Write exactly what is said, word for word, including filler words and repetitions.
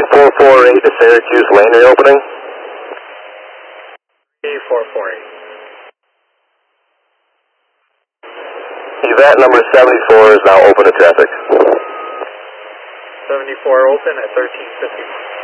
four four eight to Syracuse lane reopening. four four eight. Event number seventy-four is now open to traffic. seventy-four open at thirteen fifty.